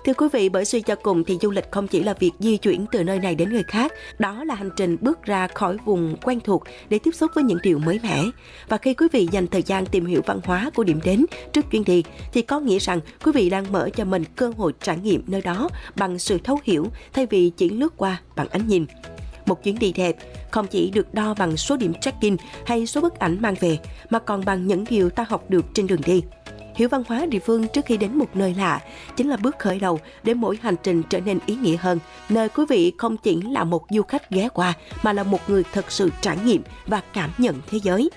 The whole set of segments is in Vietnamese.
Thưa quý vị, bởi suy cho cùng thì du lịch không chỉ là việc di chuyển từ nơi này đến nơi khác, đó là hành trình bước ra khỏi vùng quen thuộc để tiếp xúc với những điều mới mẻ. Và khi quý vị dành thời gian tìm hiểu văn hóa của điểm đến trước chuyến đi, thì có nghĩa rằng quý vị đang mở cho mình cơ hội trải nghiệm nơi đó bằng sự thấu hiểu thay vì chỉ lướt qua bằng ánh nhìn. Một chuyến đi đẹp không chỉ được đo bằng số điểm check-in hay số bức ảnh mang về, mà còn bằng những điều ta học được trên đường đi. Hiểu văn hóa địa phương trước khi đến một nơi lạ chính là bước khởi đầu để mỗi hành trình trở nên ý nghĩa hơn, nơi quý vị không chỉ là một du khách ghé qua mà là một người thật sự trải nghiệm và cảm nhận thế giới.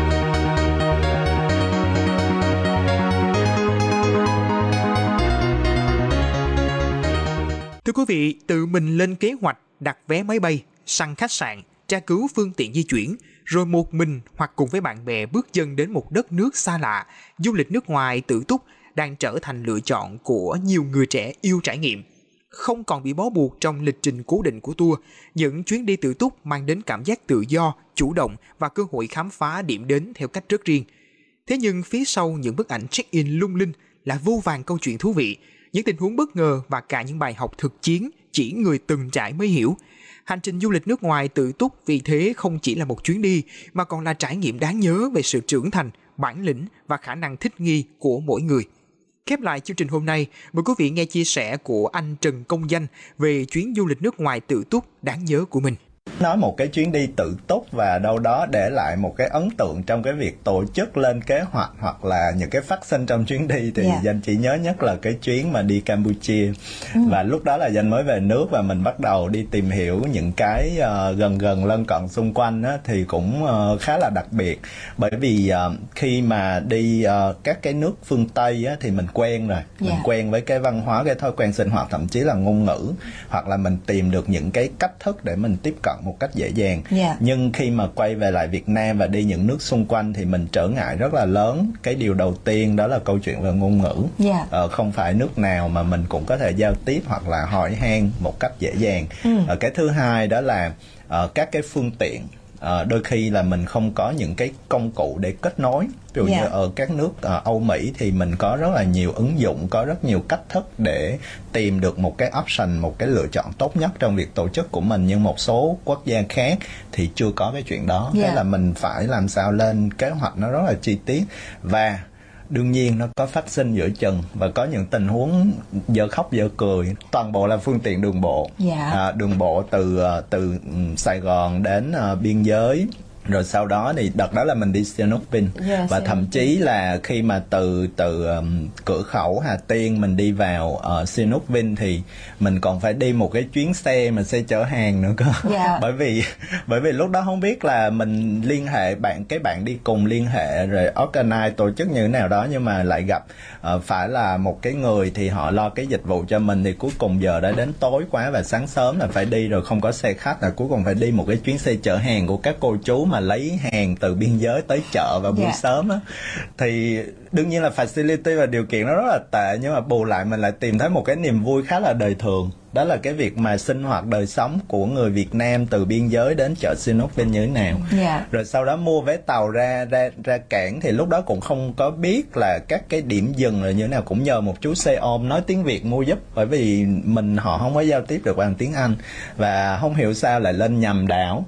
Thưa quý vị, tự mình lên kế hoạch, đặt vé máy bay, săn khách sạn, tra cứu phương tiện di chuyển, rồi một mình hoặc cùng với bạn bè bước chân đến một đất nước xa lạ, du lịch nước ngoài tự túc đang trở thành lựa chọn của nhiều người trẻ yêu trải nghiệm. Không còn bị bó buộc trong lịch trình cố định của tour, những chuyến đi tự túc mang đến cảm giác tự do, chủ động và cơ hội khám phá điểm đến theo cách rất riêng. Thế nhưng phía sau những bức ảnh check-in lung linh là vô vàn câu chuyện thú vị, những tình huống bất ngờ và cả những bài học thực chiến chỉ người từng trải mới hiểu. Hành trình du lịch nước ngoài tự túc vì thế không chỉ là một chuyến đi mà còn là trải nghiệm đáng nhớ về sự trưởng thành, bản lĩnh và khả năng thích nghi của mỗi người. Khép lại chương trình hôm nay, mời quý vị nghe chia sẻ của anh Trần Công Danh về chuyến du lịch nước ngoài tự túc đáng nhớ của mình. Nói một cái chuyến đi tự túc và đâu đó để lại một cái ấn tượng trong cái việc tổ chức lên kế hoạch hoặc là những cái phát sinh trong chuyến đi thì Danh chỉ nhớ nhất là cái chuyến mà đi Campuchia. Và lúc đó là Danh mới về nước và mình bắt đầu đi tìm hiểu những cái gần lân cận xung quanh á, thì cũng khá là đặc biệt. Bởi vì khi mà đi các cái nước phương Tây á, thì mình quen rồi, mình quen với cái văn hóa, cái thói quen sinh hoạt, thậm chí là ngôn ngữ, hoặc là mình tìm được những cái cách thức để mình tiếp cận một cách dễ dàng. Nhưng khi mà quay về lại Việt Nam và đi những nước xung quanh thì mình trở ngại rất là lớn. Cái điều đầu tiên đó là câu chuyện về ngôn ngữ. Không phải nước nào mà mình cũng có thể giao tiếp hoặc là hỏi han một cách dễ dàng. Cái thứ hai đó là các cái phương tiện. Đôi khi là mình không có những cái công cụ để kết nối. Ví dụ như ở các nước Âu Mỹ thì mình có rất là nhiều ứng dụng, có rất nhiều cách thức để tìm được một cái option, một cái lựa chọn tốt nhất trong việc tổ chức của mình. Nhưng một số quốc gia khác thì chưa có cái chuyện đó. Thế là mình phải làm sao lên kế hoạch nó rất là chi tiết. Và đương nhiên nó có phát sinh giữa chừng và có những tình huống dở khóc dở cười. Toàn bộ là phương tiện đường bộ. Đường bộ từ Sài Gòn đến biên giới. Rồi sau đó thì đợt đó là mình đi Sihanouk Vinh. Và thậm chí là khi mà từ cửa khẩu Hà Tiên mình đi vào Sihanouk Vinh thì mình còn phải đi một cái chuyến xe mà xe chở hàng nữa cơ. Bởi vì lúc đó không biết là mình liên hệ bạn đi cùng liên hệ rồi organize tổ chức như thế nào đó, nhưng mà lại gặp phải là một cái người thì họ lo cái dịch vụ cho mình, thì cuối cùng giờ đã đến tối quá và sáng sớm là phải đi rồi, không có xe khách, là cuối cùng phải đi một cái chuyến xe chở hàng của các cô chú mà lấy hàng từ biên giới tới chợ vào buổi sớm á. Thì đương nhiên là facility và điều kiện nó rất là tệ, nhưng mà bù lại mình lại tìm thấy một cái niềm vui khá là đời thường. Đó là cái việc mà sinh hoạt đời sống của người Việt Nam từ biên giới đến chợ Sihanouk Vinh như thế nào. Rồi sau đó mua vé tàu ra cảng, thì lúc đó cũng không có biết là các cái điểm dừng rồi như thế nào, cũng nhờ một chú xe ôm nói tiếng Việt mua giúp, bởi vì họ không có giao tiếp được bằng tiếng Anh, và không hiểu sao lại lên nhầm đảo.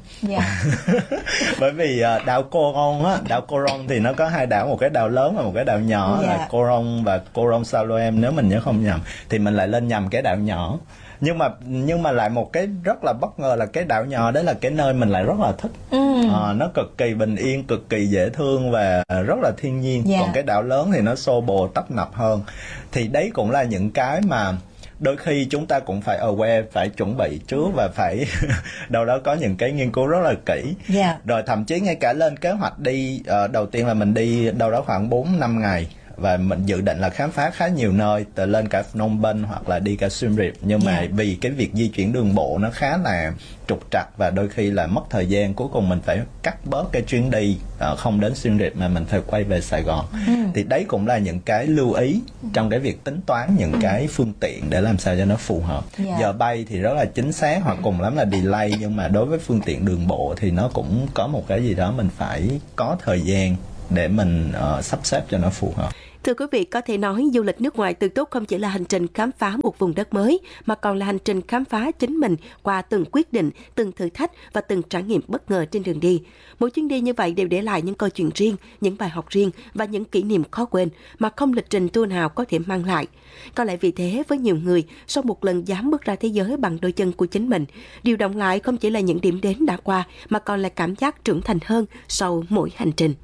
Bởi vì đảo Coron thì nó có hai đảo, một cái đảo lớn và một cái đảo nhỏ, là Coron và Coron Saloem nếu mình nhớ không nhầm, thì mình lại lên nhầm cái đảo nhỏ. Nhưng mà lại một cái rất là bất ngờ là cái đảo nhỏ đấy là cái nơi mình lại rất là thích. Nó cực kỳ bình yên, cực kỳ dễ thương và rất là thiên nhiên. Còn cái đảo lớn thì nó xô bồ tấp nập hơn. Thì đấy cũng là những cái mà đôi khi chúng ta cũng phải aware, phải chuẩn bị trước và phải đâu đó có những cái nghiên cứu rất là kỹ. Rồi thậm chí ngay cả lên kế hoạch đi, đầu tiên là mình đi đâu đó khoảng 4-5 ngày. Và mình dự định là khám phá khá nhiều nơi, từ lên cả Phnom Penh hoặc là đi cả Siem Reap. Nhưng mà vì cái việc di chuyển đường bộ nó khá là trục trặc và đôi khi là mất thời gian, cuối cùng mình phải cắt bớt cái chuyến đi, không đến Siem Reap mà mình phải quay về Sài Gòn. Thì đấy cũng là những cái lưu ý trong cái việc tính toán những cái phương tiện để làm sao cho nó phù hợp. Giờ bay thì rất là chính xác, hoặc cùng lắm là delay, nhưng mà đối với phương tiện đường bộ thì nó cũng có một cái gì đó mình phải có thời gian để mình sắp xếp cho nó phù hợp. Thưa quý vị, có thể nói du lịch nước ngoài tự túc không chỉ là hành trình khám phá một vùng đất mới, mà còn là hành trình khám phá chính mình qua từng quyết định, từng thử thách và từng trải nghiệm bất ngờ trên đường đi. Mỗi chuyến đi như vậy đều để lại những câu chuyện riêng, những bài học riêng và những kỷ niệm khó quên mà không lịch trình tour nào có thể mang lại. Có lẽ vì thế, với nhiều người, sau một lần dám bước ra thế giới bằng đôi chân của chính mình, điều động lại không chỉ là những điểm đến đã qua, mà còn là cảm giác trưởng thành hơn sau mỗi hành trình.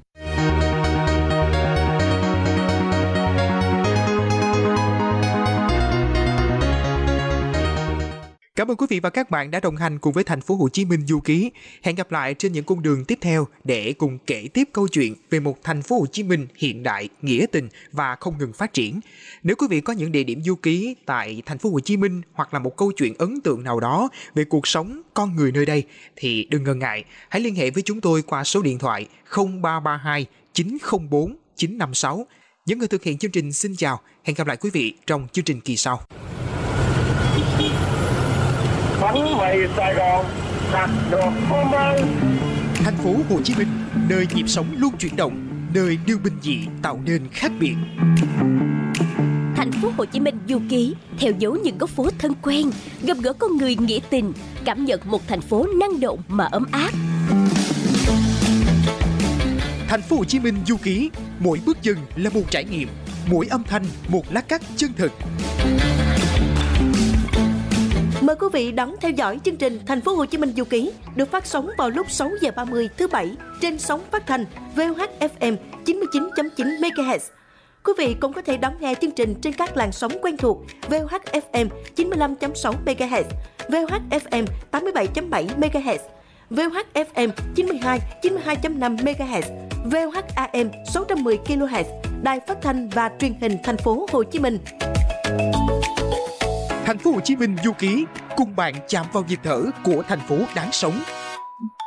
Cảm ơn quý vị và các bạn đã đồng hành cùng với Thành phố Hồ Chí Minh Du Ký. Hẹn gặp lại trên những cung đường tiếp theo để cùng kể tiếp câu chuyện về một Thành phố Hồ Chí Minh hiện đại, nghĩa tình và không ngừng phát triển. Nếu quý vị có những địa điểm du ký tại Thành phố Hồ Chí Minh hoặc là một câu chuyện ấn tượng nào đó về cuộc sống con người nơi đây thì đừng ngần ngại, hãy liên hệ với chúng tôi qua số điện thoại 0332 904 956. Những người thực hiện chương trình xin chào, hẹn gặp lại quý vị trong chương trình kỳ sau. Bánh mì Sài Gòn đặt được hôm nay. Thành phố Hồ Chí Minh, nơi nhịp sống luôn chuyển động, nơi điều bình dị tạo nên khác biệt. Thành phố Hồ Chí Minh du ký, theo dấu những góc phố thân quen, gặp gỡ con người nghĩa tình, cảm nhận một thành phố năng động mà ấm áp. Thành phố Hồ Chí Minh du ký, mỗi bước chân là một trải nghiệm, mỗi âm thanh một lát cắt chân thực. Mời quý vị đón theo dõi chương trình Thành phố Hồ Chí Minh du ký được phát sóng vào lúc 6 giờ 30 thứ Bảy trên sóng phát thanh VOH FM 99.9 MHz. Quý vị cũng có thể đón nghe chương trình trên các làn sóng quen thuộc VOH FM 95.6 MHz, VOH FM 87.7 MHz, VOH FM 92.5 MHz, VOH AM 610 kHz, Đài Phát thanh và Truyền hình Thành phố Hồ Chí Minh. Thành phố Hồ Chí Minh du ký, cùng bạn chạm vào nhịp thở của thành phố đáng sống.